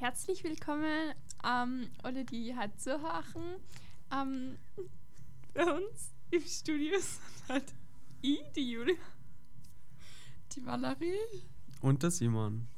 herzlich willkommen alle, die halt zuhören. Bei uns im Studio sind halt ich, die Julia, die Valerie und der Simon.